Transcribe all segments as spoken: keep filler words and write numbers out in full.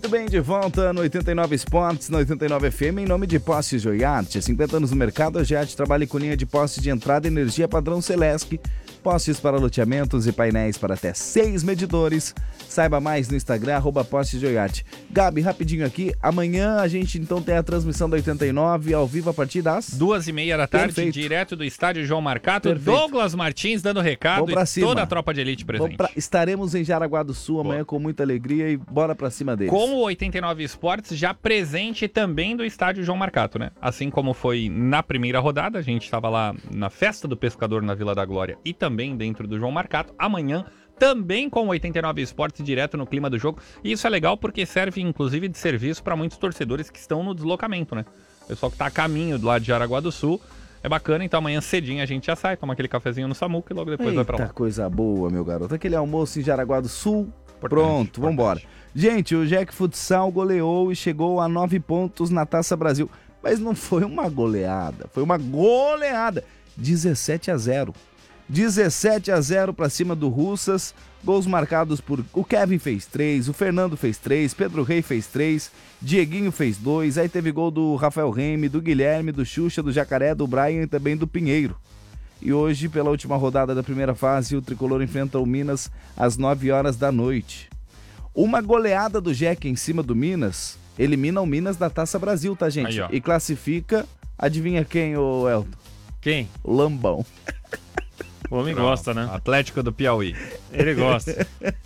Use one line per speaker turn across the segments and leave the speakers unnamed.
Muito bem, de volta no oitenta e nove Esportes, no oitenta e nove F M, em nome de Postes Joiarte. cinquenta anos no mercado, a Joiarte trabalha com linha de postes de entrada e energia padrão Celesc. Postes para loteamentos e painéis para até seis medidores. Saiba mais no Instagram, arroba Postes Joiarte. Gabi, rapidinho aqui, amanhã a gente então tem a transmissão da oitenta e nove ao vivo a partir das...
Duas e meia da tarde,
Perfeito.
Direto do estádio João Marcato.
Perfeito.
Douglas Martins dando recado
Vamos pra
e
cima.
toda a tropa de elite presente.
Pra... Estaremos em Jaraguá do Sul amanhã
Boa.
com muita alegria e bora pra cima deles.
Com o oitenta e nove Esportes já presente também do estádio João Marcato, né? Assim como foi na primeira rodada, a gente estava lá na festa do pescador na Vila da Glória e também dentro do João Marcato. Amanhã também com o oitenta e nove Esportes direto no clima do jogo. E isso é legal porque serve inclusive de serviço para muitos torcedores que estão no deslocamento, né? O pessoal que está a caminho do lado de Jaraguá do Sul. É bacana, então amanhã cedinho a gente já sai, toma aquele cafezinho no Samuca e logo depois
Eita,
vai pra lá.
Coisa boa, meu garoto. Aquele almoço em Jaraguá do Sul.
Importante,
Pronto,
importante.
vambora. Gente, o Jack Futsal goleou e chegou a nove pontos na Taça Brasil. Mas não foi uma goleada, foi uma goleada. dezessete a zero. dezessete a zero pra cima do Russas. Gols marcados por... O Kevin fez três, o Fernando fez três, Pedro Rei fez três, Dieguinho fez dois, aí teve gol do Rafael Reime, do Guilherme, do Xuxa, do Jacaré, do Brian e também do Pinheiro. E hoje, pela última rodada da primeira fase, o Tricolor enfrenta o Minas às nove horas da noite. Uma goleada do Jack em cima do Minas elimina o Minas da Taça Brasil, tá, gente?
Aí, ó.
E classifica, adivinha quem, ô Elton?
Quem?
O Lambão.
O homem gosta, né?
Atlético do Piauí.
Ele gosta.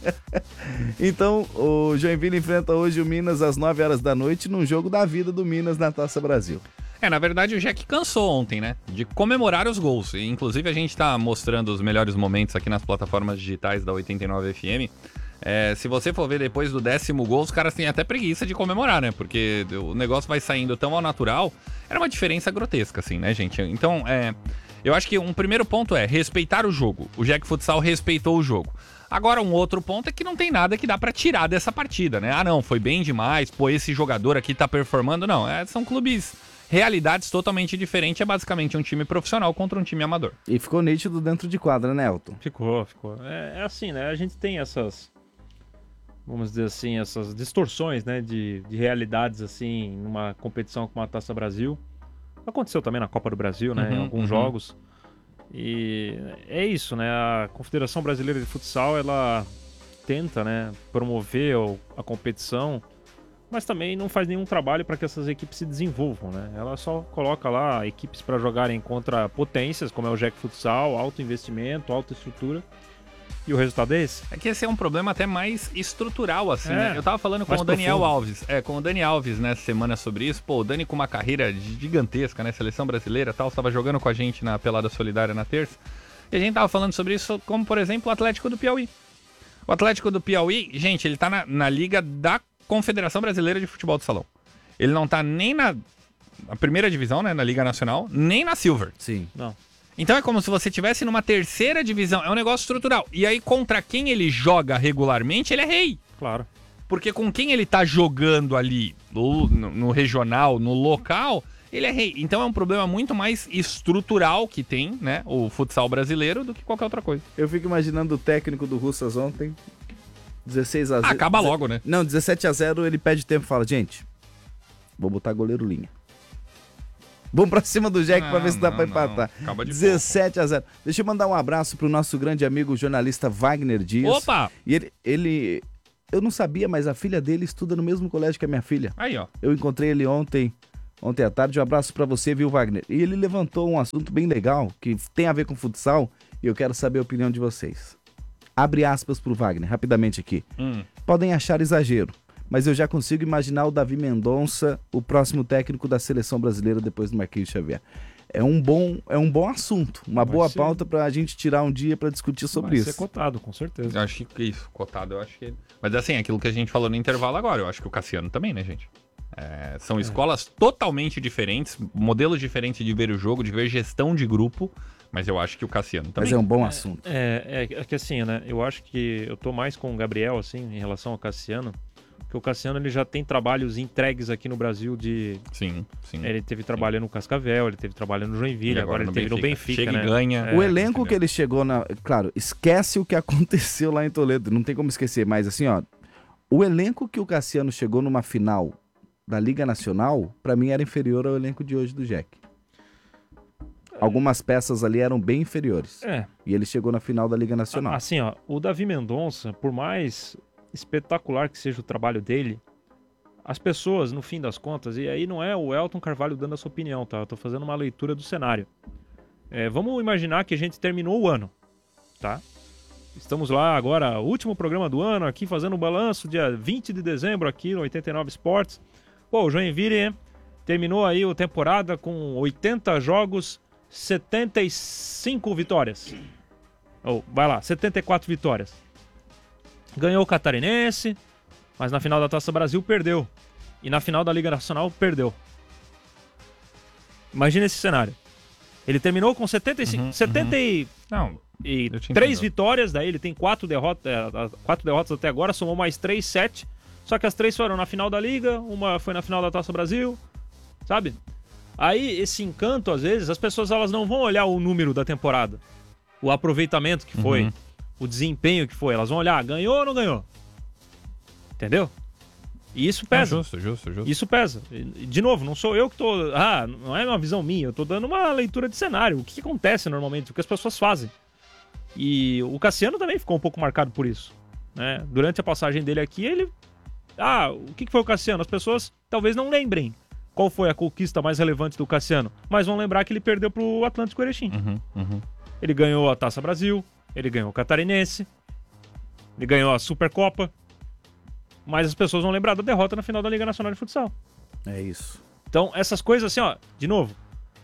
Então, o Joinville enfrenta hoje o Minas às nove horas da noite num jogo da vida do Minas na Taça Brasil.
É, na verdade o Jack cansou ontem, né? De comemorar os gols. E, inclusive a gente tá mostrando os melhores momentos aqui nas plataformas digitais da oitenta e nove F M. É, se você for ver depois do décimo gol, os caras têm até preguiça de comemorar, né? Porque o negócio vai saindo tão ao natural. Era uma diferença grotesca, assim, né, gente? Então, é... Eu acho que um primeiro ponto é respeitar o jogo. O Jack Futsal respeitou o jogo. Agora, um outro ponto é que não tem nada que dá pra tirar dessa partida, né? Ah, não, foi bem demais, pô, esse jogador aqui tá performando. Não, é, são clubes, realidades totalmente diferentes. É basicamente um time profissional contra um time amador.
E ficou nítido dentro de quadra, né, Elton?
Ficou, ficou. É, é assim, né? A gente tem essas, vamos dizer assim, essas distorções, né? De, de realidades, assim, numa competição como a Taça Brasil. Aconteceu também na Copa do Brasil, né?
Uhum,
em alguns
uhum.
jogos. E é isso, né? A Confederação Brasileira de Futsal, ela tenta, né, promover a competição, mas também não faz nenhum trabalho para que essas equipes se desenvolvam, né? Ela só coloca lá equipes para jogarem contra potências, como é o Jack Futsal, alto investimento, alta estrutura. E o resultado é esse?
É que esse é um problema até mais estrutural, assim,
É,
né? Eu tava falando com
mais
o Daniel
profundo.
Alves, é, com o Dani Alves nessa semana sobre isso. Pô, o Dani com uma carreira gigantesca, né? Seleção brasileira e tal, estava jogando com a gente na Pelada Solidária na terça. E a gente tava falando sobre isso, como, por exemplo, o Atlético do Piauí. O Atlético do Piauí, gente, ele tá na, na liga da Confederação Brasileira de Futebol do Salão. Ele não tá nem na, na primeira divisão, né? Na Liga Nacional, nem na Silver.
Sim.
Não.
Então é como se você estivesse numa terceira divisão. É um negócio estrutural. E aí, contra quem ele joga regularmente, ele é rei.
Claro.
Porque com quem ele tá jogando ali, no, no, no regional, no local, ele é rei. Então é um problema muito mais estrutural que tem, né, o futsal brasileiro do que qualquer outra coisa.
Eu fico imaginando o técnico do Russas ontem, dezesseis a zero.
Ah, acaba logo, né?
Não, dezessete a zero, ele pede tempo e fala, gente, vou botar goleiro linha. Vamos pra cima do Jack
Não,
pra ver se dá
não,
pra
não.
empatar.
Acaba de
dezessete a zero. Deixa eu mandar um abraço pro nosso grande amigo jornalista Wagner Dias.
Opa!
E ele, ele, eu não sabia, mas a filha dele estuda no mesmo colégio que a minha filha.
Aí, ó.
Eu encontrei ele ontem, ontem à tarde. Um abraço pra você, viu, Wagner? E ele levantou um assunto bem legal, que tem a ver com futsal, e eu quero saber a opinião de vocês. Abre aspas pro Wagner, rapidamente aqui.
Hum.
Podem achar exagero, mas eu já consigo imaginar o Davi Mendonça, o próximo técnico da seleção brasileira depois do Marquinhos Xavier. É um bom, é um bom assunto, uma
Vai
boa
ser.
pauta pra gente tirar um dia pra discutir sobre
Vai
isso.
ser cotado, com certeza.
Eu acho que isso, cotado, eu acho que... Mas assim, aquilo que a gente falou no intervalo agora, eu acho que o Cassiano também, né, gente? É, são escolas totalmente diferentes, modelos diferentes de ver o jogo, de ver gestão de grupo, mas eu acho que o Cassiano também.
Mas é um bom assunto.
É, é, é que assim, né? Eu acho que eu tô mais com o Gabriel, assim, em relação ao Cassiano. Porque o Cassiano, ele já tem trabalhos entregues aqui no Brasil de...
Sim, sim.
Ele teve trabalho no Cascavel, ele teve trabalho no Joinville,
E
agora, ele
no
teve no Benfica,
Chega
né?
e ganha.
O
É,
elenco
entendeu?
que ele chegou na... Claro, esquece o que aconteceu lá em Toledo, não tem como esquecer, mas assim, ó, O elenco que o Cassiano chegou numa final da Liga Nacional, pra mim era inferior ao elenco de hoje do Jack. Algumas peças ali eram bem inferiores.
É.
E ele chegou na final da Liga Nacional.
Assim, ó, o Davi Mendonça, por mais espetacular que seja o trabalho dele, as pessoas, no fim das contas, e aí não é o Elton Carvalho dando a sua opinião, tá? Eu tô fazendo uma leitura do cenário. É, vamos imaginar que a gente terminou o ano, tá? Estamos lá agora, último programa do ano, aqui fazendo o balanço, dia vinte de dezembro, aqui no oitenta e nove Sports. Pô, o Joinville terminou aí a temporada com oitenta jogos, setenta e cinco vitórias. Ou, oh, vai lá, setenta e quatro vitórias. Ganhou o Catarinense, mas na final da Taça Brasil perdeu. E na final da Liga Nacional perdeu. Imagina esse cenário. Ele terminou com setenta e cinco, uhum, setenta e,
não,
e três vitórias, daí ele tem quatro derrotas, quatro derrotas até agora, somou mais três, sete. Só que as três foram na final da Liga, uma foi na final da Taça Brasil, sabe? Aí esse encanto, às vezes, as pessoas elas não vão olhar o número da temporada, o aproveitamento que foi, uhum, o desempenho que foi, elas vão olhar, ganhou ou não ganhou? Entendeu? E isso pesa.
É justo, justo, justo.
Isso pesa. De novo, não sou eu que tô... Ah, não é uma visão minha, eu tô dando uma leitura de cenário. O que, que acontece normalmente, o que as pessoas fazem. E o Cassiano também ficou um pouco marcado por isso, né? Durante a passagem dele aqui, ele... Ah, o que, que foi o Cassiano? As pessoas talvez não lembrem qual foi a conquista mais relevante do Cassiano, mas vão lembrar que ele perdeu pro Atlântico Erechim.
Uhum, uhum.
Ele ganhou a Taça Brasil, ele ganhou o Catarinense, ele ganhou a Supercopa, mas as pessoas vão lembrar da derrota na final da Liga Nacional de Futsal.
É isso.
Então, essas coisas assim, ó, de novo,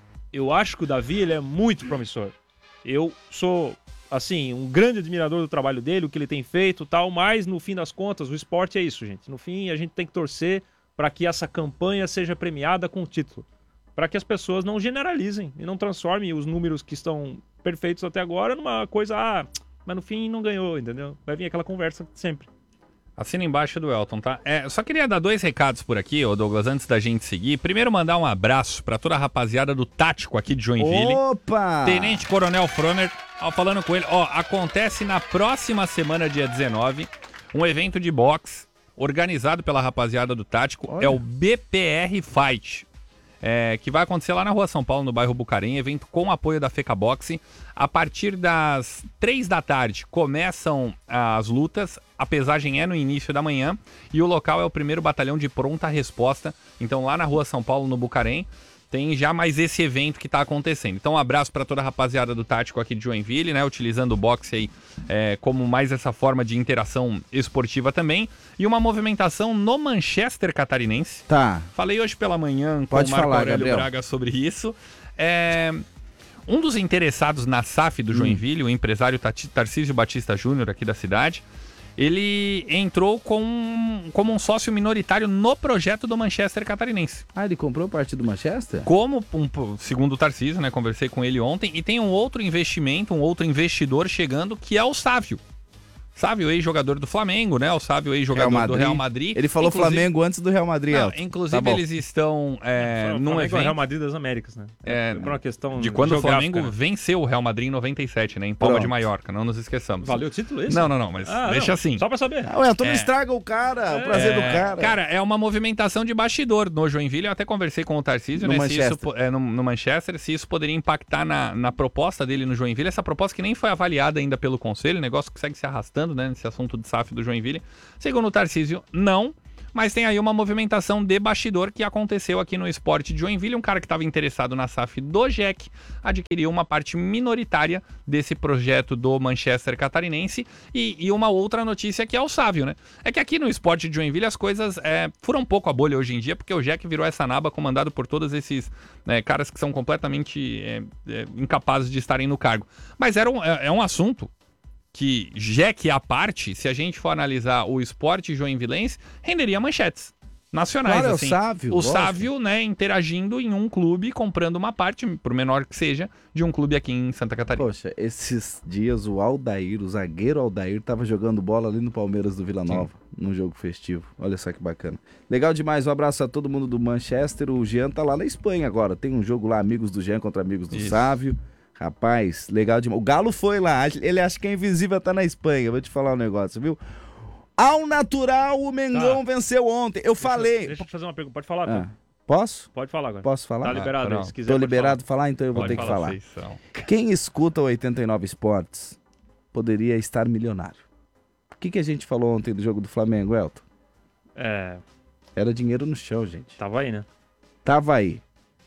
eu acho que o Davi, ele é muito promissor. Eu sou, assim, um grande admirador do trabalho dele, o que ele tem feito e tal, mas no fim das contas, o esporte é isso, gente. No fim, a gente tem que torcer para que essa campanha seja premiada com o título. Para que as pessoas não generalizem e não transformem os números que estão perfeitos até agora numa coisa, ah, mas no fim não ganhou, entendeu? Vai vir aquela conversa sempre.
Assina embaixo do Elton, tá? É, só queria dar dois recados por aqui, ô Douglas, antes da gente seguir. Primeiro, mandar um abraço pra toda a rapaziada do Tático aqui de Joinville.
Opa!
Tenente Coronel Froner, ó, falando com ele. Ó, acontece na próxima semana, dia dezenove, um evento de boxe organizado pela rapaziada do Tático. Olha. É o B P R Fight. É, que vai acontecer lá na Rua São Paulo, no bairro Bucarém, evento com apoio da FECA Boxe. A partir das três da tarde começam as lutas, a pesagem é no início da manhã e o local é o primeiro batalhão de pronta resposta. Então lá na Rua São Paulo, no Bucarém, tem já mais esse evento que está acontecendo. Então um abraço para toda a rapaziada do Tático aqui de Joinville, né? Utilizando o boxe aí é, como mais essa forma de interação esportiva também. E uma movimentação no Manchester catarinense.
Tá.
Falei hoje pela manhã
Pode
com o Marco
falar,
Aurélio
Gabriel.
Braga sobre isso. É... Um dos interessados na S A F do Joinville, hum. o empresário Tarcísio Batista Júnior aqui da cidade, ele entrou com, como um sócio minoritário no projeto do Manchester catarinense.
Ah, ele comprou parte do Manchester?
Como, um, segundo o Tarcísio, né, conversei com ele ontem, e tem um outro investimento, um outro investidor chegando, que é o Sávio. Sávio, ex-jogador do Flamengo, né? O Sávio, ex-jogador Real do Real Madrid.
Ele falou inclusive... Flamengo antes do Real Madrid.
Não, inclusive, tá eles estão é,
o
num evento...
é o Real Madrid das Américas, né?
É,
por uma questão
de quando
geográfica,
o Flamengo
né?
venceu o Real Madrid em noventa e sete, né? Em Palma
Pronto.
de Maiorca, não nos esqueçamos.
Valeu o título esse?
Não, não, não, mas
ah,
deixa
não.
assim.
Só pra saber.
Ah, ué, tu não
É.
estraga o cara, o prazer
É,
do cara.
Cara, é uma movimentação de bastidor no Joinville. Eu até conversei com o Tarcísio,
No
né? Se
Manchester.
isso, é, no, no Manchester, se isso poderia impactar na, na proposta dele no Joinville. Essa proposta que nem foi avaliada ainda pelo Conselho, o negócio que segue se arrastando, né? Nesse assunto de S A F do Joinville. Segundo o Tarcísio, não. Mas tem aí uma movimentação de bastidor que aconteceu aqui no Esporte de Joinville. Um cara que estava interessado na S A F do Jack adquiriu uma parte minoritária desse projeto do Manchester catarinense. E, e uma outra notícia que é o Sávio, né? É que aqui no Esporte de Joinville as coisas é, furam um pouco a bolha hoje em dia, porque o Jack virou essa naba comandado por todos esses né, caras que são completamente é, é, incapazes de estarem no cargo. Mas era um, é, é um assunto que, Jack à parte, se a gente for analisar o esporte joinvilense, renderia manchetes nacionais.
Claro,
assim.
é o Sávio.
O
lógico.
Sávio, né, interagindo em um clube, comprando uma parte, por menor que seja, de um clube aqui em Santa Catarina.
Poxa, esses dias o Aldair, o zagueiro Aldair, tava jogando bola ali no Palmeiras do Vila Nova, Sim. num jogo festivo. Olha só que bacana. Legal demais, um abraço a todo mundo do Manchester. O Jean tá lá na Espanha agora. Tem um jogo lá, amigos do Jean contra amigos do
Isso.
Sávio. Rapaz, legal demais. O Galo foi lá, ele acha que é invisível, tá na Espanha. Vou te falar um negócio, viu? Ao natural, o Mengão
Tá.
venceu ontem. Eu
Deixa-
falei.
Deixa eu te fazer uma pergunta. Pode falar,
Ah,
Tom.
posso?
Pode falar agora.
Posso falar?
Tá liberado,
Ah,
se quiser.
Tô
pode
liberado falar, então eu vou
Pode
ter que
falar.
falar.
Vocês são.
Quem escuta o oitenta e nove Esportes poderia estar milionário. O que, que a gente falou ontem do jogo do Flamengo, Elton?
falar. É,
Era dinheiro no chão, gente.
tava aí, né?
Tava aí.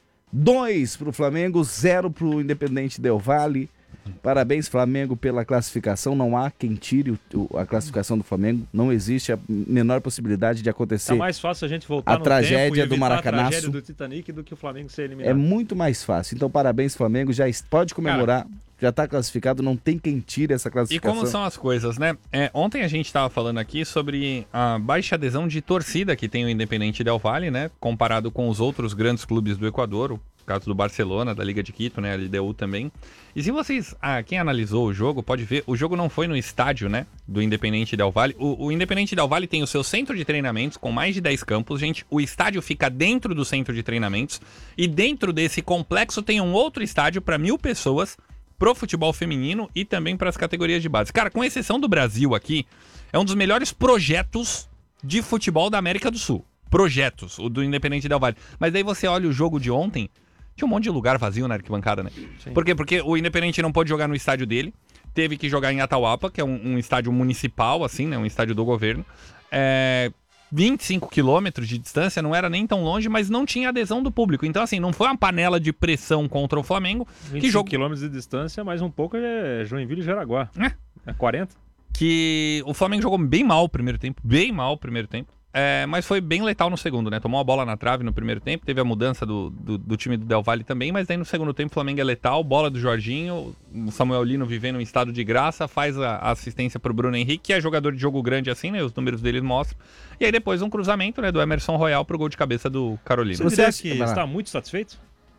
Dois pro Flamengo, zero pro Independente Del Valle. Parabéns, Flamengo, pela classificação. Não há quem tire o- o- a classificação do Flamengo. Não existe a menor possibilidade de acontecer.
Tá mais fácil a gente voltar
a
no
tragédia
tempo e
do
evitar
Maracanaço.
a tragédia do Titanic do que o Flamengo ser eliminado.
É muito mais fácil. Então, parabéns, Flamengo. Já es- pode comemorar. Já tá classificado. Não tem quem tire essa
E
classificação.
como são as coisas, né? É, ontem a gente estava falando aqui sobre a baixa adesão de torcida que tem o Independente Del Valle, né? Comparado com os outros grandes clubes do Equador, o caso do Barcelona, da Liga de Quito, né? A L D U também. E se vocês, ah, quem analisou o jogo, pode ver, o jogo não foi no estádio, né? Do Independente Del Valle. O, o Independente Del Valle tem o seu centro de treinamentos com mais de dez campos, gente. O estádio fica dentro do centro de treinamentos. E dentro desse complexo tem um outro estádio para mil pessoas, pro futebol feminino e também para as categorias de base. Cara, com exceção do Brasil aqui, é um dos melhores projetos de futebol da América do Sul. Projetos, o do Independente Del Valle. Mas daí você olha o jogo de ontem, tinha um monte de lugar vazio na arquibancada, né?
Sim.
Por quê? Porque o Independente não pôde jogar no estádio dele, teve que jogar em Atauapa, que é um, um estádio municipal, assim, né? Um estádio do governo. É... vinte e cinco quilômetros de distância, não era nem tão longe, mas não tinha adesão do público. Então, assim, não foi uma panela de pressão contra o Flamengo.
vinte e
Que
cinco
jogo
quilômetros de distância, mais um pouco é Joinville e Jaraguá.
É.
É quarenta?
que o Flamengo jogou bem mal o primeiro tempo, bem mal o primeiro tempo, é, mas foi bem letal no segundo, né? Tomou a bola na trave no primeiro tempo, teve a mudança do, do, do time do Del Valle também, mas daí no segundo tempo o Flamengo é letal, bola do Jorginho, o Samuel Lino vivendo em estado de graça, faz a, a assistência pro Bruno Henrique, que é jogador de jogo grande assim, né? Os números dele mostram. E aí depois um cruzamento, né, do Emerson Royal pro gol de cabeça do Carolina.
Você,
Você
diria
acha-
que
vai lá.
está muito satisfeito?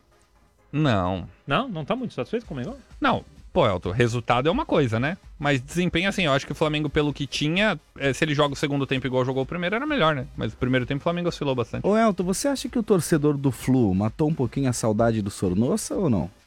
Não,
Não? Não está muito satisfeito com o Mengão?
não. Pô, Elton, resultado é uma coisa, né? Mas desempenho, assim, eu acho que o Flamengo, pelo que tinha, é, se ele joga o segundo tempo igual jogou o primeiro, era melhor, né? Mas o primeiro tempo o Flamengo oscilou bastante.
Ô Elton, você acha que o torcedor do Flu matou um pouquinho a saudade do Sornosa ou não?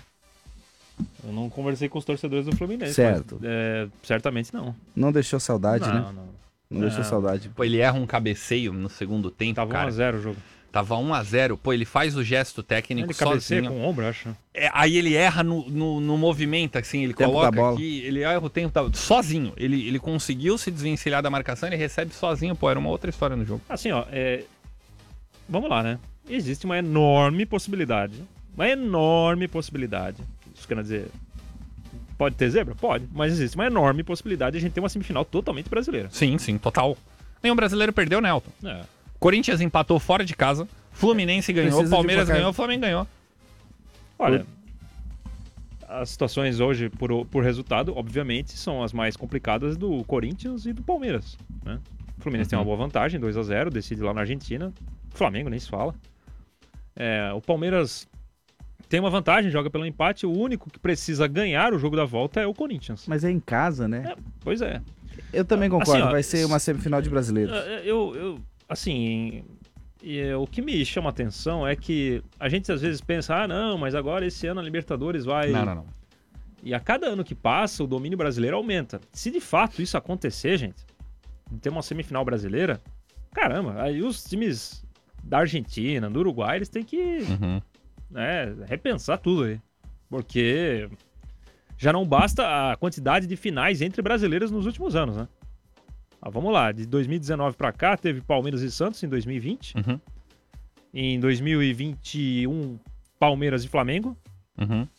Eu não conversei com os torcedores do Fluminense.
Certo.
Mas, é, certamente não.
Não deixou saudade,
não,
né?
não.
Não deixou
Não.
saudade.
Pô, ele erra um cabeceio no segundo tempo,
Tava um
cara.
a zero o jogo.
Tava um a zero. Pô, ele faz o gesto técnico
Ele cabeceia
sozinho.
com o ombro, eu acho.
É, aí ele erra no, no, no movimento, assim, ele
Tempo
coloca
da bola.
aqui, ele erra o tempo da... sozinho. Ele, ele conseguiu se desvencilhar da marcação, ele recebe sozinho, pô, era uma outra história no jogo.
Assim, ó, é... vamos lá, né? Existe uma enorme possibilidade. Uma enorme possibilidade. Isso quer dizer... Pode ter zebra? Pode. Mas existe uma enorme possibilidade de a gente ter uma semifinal totalmente brasileira.
Sim, sim, total. Nenhum brasileiro perdeu, né, Elton?
É.
Corinthians empatou fora de casa, Fluminense ganhou,
Precisa de
Palmeiras
placar.
ganhou, Flamengo ganhou.
Olha, as situações hoje, por, por resultado, obviamente, são as mais complicadas do Corinthians e do Palmeiras, né? O Fluminense tem uma boa vantagem, dois a zero, decide lá na Argentina. O Flamengo nem se fala. É, o Palmeiras tem uma vantagem, joga pelo empate. O único que precisa ganhar o jogo da volta é o Corinthians.
Mas é em casa, né?
É, pois é.
Eu também concordo,
Assim, ó,
vai ser uma semifinal de brasileiro.
É, Eu, eu assim, e, é, o que me chama a atenção é que a gente às vezes pensa, ah, não, mas agora esse ano a Libertadores vai...
Não, não, não.
E a cada ano que passa, o domínio brasileiro aumenta. Se de fato isso acontecer, gente, de ter uma semifinal brasileira, caramba, aí os times da Argentina, do Uruguai, eles têm que
Uhum.
né, repensar tudo aí. Porque já não basta a quantidade de finais entre brasileiros nos últimos anos, né? Ah, vamos lá, de dois mil e dezenove pra cá, teve Palmeiras e Santos em dois mil e vinte.
Uhum.
Em dois mil e vinte e um, Palmeiras e Flamengo.
Uhum.